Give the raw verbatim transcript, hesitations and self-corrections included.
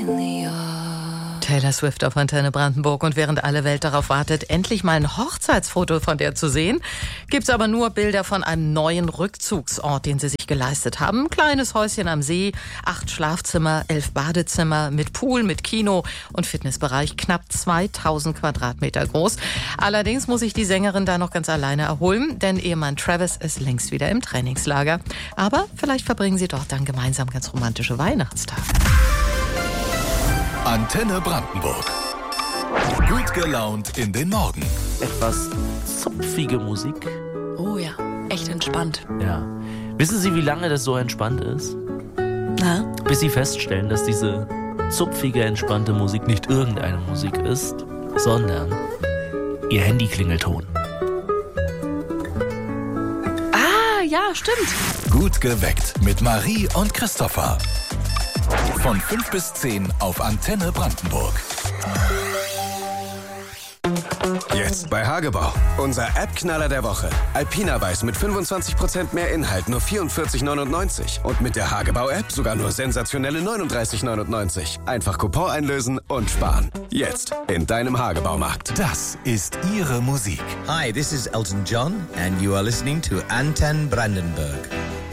Taylor Swift auf Antenne Brandenburg. Und während alle Welt darauf wartet, endlich mal ein Hochzeitsfoto von der zu sehen, gibt's aber nur Bilder von einem neuen Rückzugsort, den sie sich geleistet haben. Ein kleines Häuschen am See, acht Schlafzimmer, elf Badezimmer mit Pool, mit Kino und Fitnessbereich, knapp zweitausend Quadratmeter groß. Allerdings muss sich die Sängerin da noch ganz alleine erholen, denn Ehemann Travis ist längst wieder im Trainingslager. Aber vielleicht verbringen sie dort dann gemeinsam ganz romantische Weihnachtstage. Antenne Brandenburg. Gut gelaunt in den Morgen. Etwas zupfige Musik. Oh ja, echt entspannt. Ja. Wissen Sie, wie lange das so entspannt ist? Na? Bis Sie feststellen, dass diese zupfige, entspannte Musik nicht irgendeine Musik ist, sondern Ihr Handy-Klingelton. Ah, ja, stimmt. Gut geweckt mit Marie und Christopher. Von fünf bis zehn auf Antenne Brandenburg. Jetzt bei Hagebau. Unser App-Knaller der Woche. Alpina Weiß mit fünfundzwanzig Prozent mehr Inhalt, nur vierundvierzig neunundneunzig. Und mit der Hagebau-App sogar nur sensationelle neununddreißig neunundneunzig. Einfach Coupon einlösen und sparen. Jetzt in deinem Hagebaumarkt. Das ist Ihre Musik. Hi, this is Elton John and you are listening to Antenne Brandenburg.